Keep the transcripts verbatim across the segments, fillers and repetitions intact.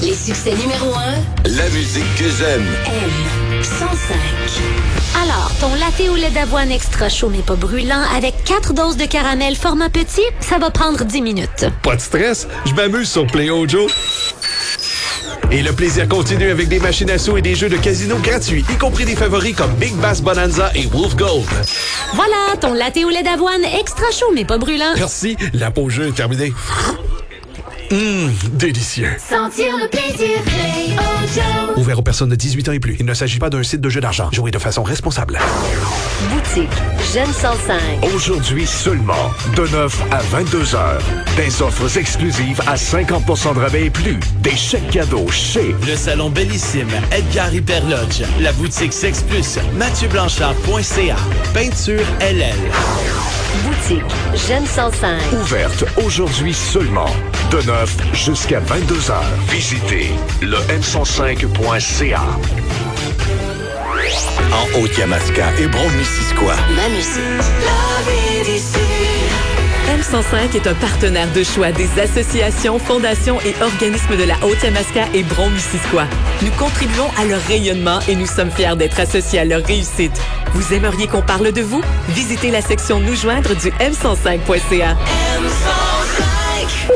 Les succès numéro un. La musique que j'aime. M cent cinq. Alors, ton latte au lait d'avoine extra chaud mais pas brûlant avec quatre doses de caramel format petit, ça va prendre dix minutes. Pas de stress, je m'amuse sur Play Ojo. Et le plaisir continue avec des machines à sous et des jeux de casino gratuits, y compris des favoris comme Big Bass Bonanza et Wolf Gold. Voilà, ton latte au lait d'avoine extra chaud mais pas brûlant. Merci, la pause jeu est terminée. Hum, délicieux. Sentir le plaisir, Play Ojo. Ouvert aux personnes de dix-huit ans et plus. Il ne s'agit pas d'un site de jeu d'argent. Jouez de façon responsable. Boutique Jeune cent cinq. Aujourd'hui seulement, de neuf à vingt-deux heures. Des offres exclusives à cinquante pour cent de rabais et plus. Des chèques cadeaux chez Le Salon Bellissime, Edgar Hyperlodge, la boutique Sex Plus, mathieu blanchard point c a, Peinture L L. Boutique Jeune cent cinq. Ouverte aujourd'hui seulement, de neuf jusqu'à vingt-deux heures. Visitez le m cent cinq point c a. En Haute-Yamaska et Brome-Missisquoi. Ma musique. La vie d'ici. M cent cinq est un partenaire de choix des associations, fondations et organismes de la Haute-Yamaska et Brome-Missisquoi. Nous contribuons à leur rayonnement et nous sommes fiers d'être associés à leur réussite. Vous aimeriez qu'on parle de vous? Visitez la section Nous joindre du m cent cinq point c a. M cent cinq.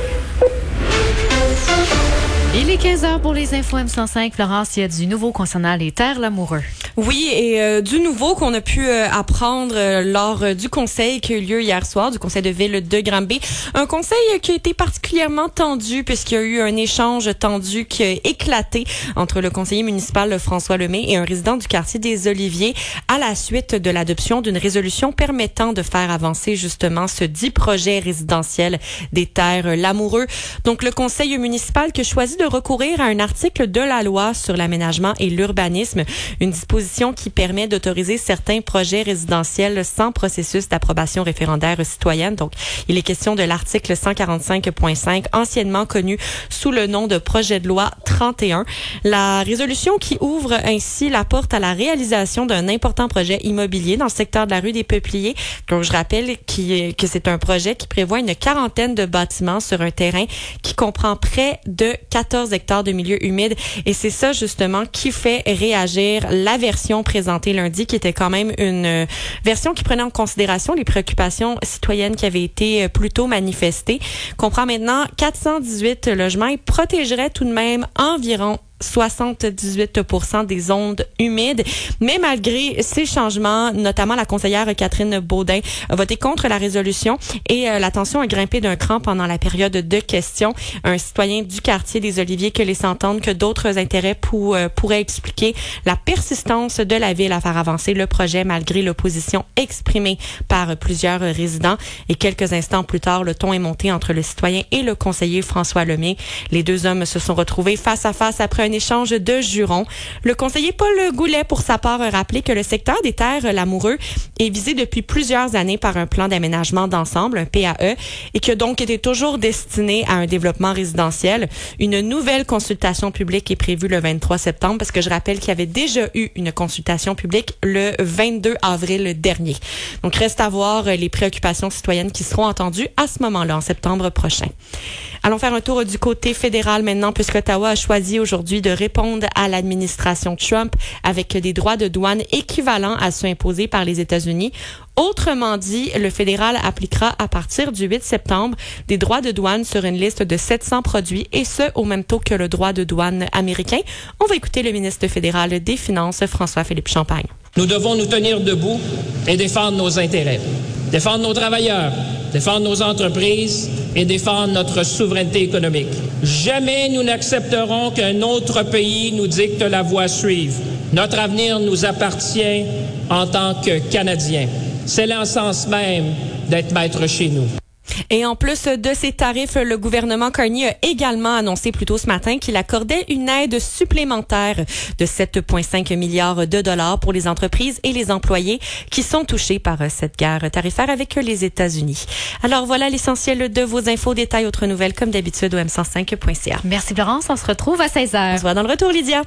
Il est quinze heures pour les infos M cent cinq. Florence, il y a du nouveau concernant les terres lamoureux. Oui, et euh, du nouveau qu'on a pu euh, apprendre euh, lors euh, du conseil qui a eu lieu hier soir, du conseil de ville de Granby. Un conseil euh, qui a été particulièrement tendu puisqu'il y a eu un échange tendu qui a éclaté entre le conseiller municipal François Lemay et un résident du quartier des Oliviers à la suite de l'adoption d'une résolution permettant de faire avancer justement ce dit projet résidentiel des terres lamoureux. Donc, le conseil municipal qui a choisi de recourir à un article de la loi sur l'aménagement et l'urbanisme, une disposition qui permet d'autoriser certains projets résidentiels sans processus d'approbation référendaire citoyenne. Donc, il est question de l'article cent quarante-cinq point cinq, anciennement connu sous le nom de projet de loi trente et un. La résolution qui ouvre ainsi la porte à la réalisation d'un important projet immobilier dans le secteur de la rue des Peupliers. Donc, je rappelle qui, que c'est un projet qui prévoit une quarantaine de bâtiments sur un terrain qui comprend près de quatorze hectares de milieux humides. Et c'est ça, justement, qui fait réagir la version présentée lundi, qui était quand même une euh, version qui prenait en considération les préoccupations citoyennes qui avaient été euh, plus tôt manifestées. Comprend maintenant quatre cent dix-huit logements et protégerait tout de même environ soixante-dix-huit pour cent des ondes humides. Mais malgré ces changements, notamment la conseillère Catherine Baudin a voté contre la résolution et euh, la tension a grimpé d'un cran pendant la période de questions. Un citoyen du quartier des Oliviers que laisse entendre que d'autres intérêts pour, euh, pourraient expliquer la persistance de la ville à faire avancer le projet malgré l'opposition exprimée par plusieurs résidents. Et quelques instants plus tard, le ton est monté entre le citoyen et le conseiller François Lemay. Les deux hommes se sont retrouvés face à face après un un échange de jurons. Le conseiller Paul Goulet, pour sa part, a rappelé que le secteur des terres lamoureux est visé depuis plusieurs années par un plan d'aménagement d'ensemble, un P A E, et qui a donc été toujours destiné à un développement résidentiel. Une nouvelle consultation publique est prévue le vingt-trois septembre, parce que je rappelle qu'il y avait déjà eu une consultation publique le vingt-deux avril dernier. Donc, reste à voir les préoccupations citoyennes qui seront entendues à ce moment-là, en septembre prochain. Allons faire un tour du côté fédéral maintenant, puisqu'Ottawa a choisi aujourd'hui de répondre à l'administration Trump avec des droits de douane équivalents à ceux imposés par les États-Unis. Autrement dit, le fédéral appliquera à partir du huit septembre des droits de douane sur une liste de sept cents produits, et ce, au même taux que le droit de douane américain. On va écouter le ministre fédéral des Finances, François-Philippe Champagne. Nous devons nous tenir debout et défendre nos intérêts, défendre nos travailleurs, défendre nos entreprises et défendre notre souveraineté économique. Jamais nous n'accepterons qu'un autre pays nous dicte la voie à suivre. Notre avenir nous appartient en tant que Canadiens. C'est l'essence même d'être maître chez nous. Et en plus de ces tarifs, le gouvernement Carney a également annoncé plus tôt ce matin qu'il accordait une aide supplémentaire de sept virgule cinq milliards de dollars pour les entreprises et les employés qui sont touchés par cette guerre tarifaire avec les États-Unis. Alors voilà l'essentiel de vos infos, détails, autres nouvelles comme d'habitude au m cent cinq point c a. Merci Florence, on se retrouve à seize heures. On se voit dans le retour, Lydia.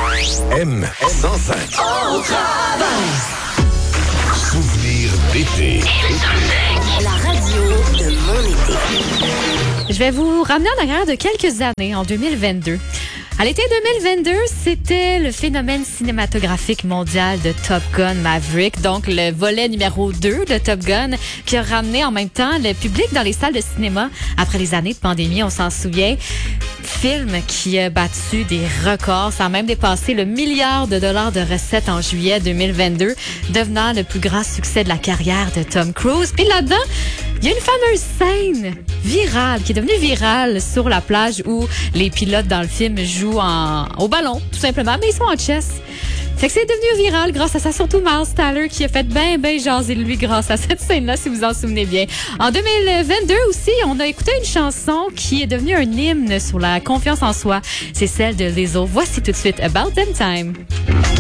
M cent cinq. Au travail. Souvenir d'été. La radio de mon été. Je vais vous ramener en arrière de quelques années, en deux mille vingt-deux. À l'été deux mille vingt-deux, c'était le phénomène cinématographique mondial de Top Gun Maverick, donc le volet numéro deux de Top Gun, qui a ramené en même temps le public dans les salles de cinéma après les années de pandémie, on s'en souvient. Film qui a battu des records, ça a même dépassé le milliard de dollars de recettes en juillet deux mille vingt-deux, devenant le plus grand succès de la carrière de Tom Cruise. Puis là-dedans, il y a une fameuse scène virale, qui est devenue virale sur la plage où les pilotes dans le film jouent en, au ballon, tout simplement, mais ils sont en chess. Fait que c'est devenu viral grâce à ça, surtout Miles Teller qui a fait ben ben jaser de lui grâce à cette scène-là, si vous en souvenez bien. En deux mille vingt-deux aussi, on a écouté une chanson qui est devenue un hymne sur la confiance en soi. C'est celle de Lizzo. Voici tout de suite About Them Time.